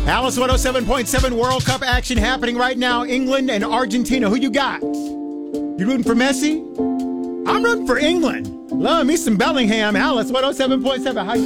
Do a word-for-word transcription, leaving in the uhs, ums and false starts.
Alice one oh seven point seven World Cup action happening right now. England and Argentina. Who you got? You rooting for Messi? I'm rooting for England. Love me some Bellingham. Alice one oh seven point seven. How you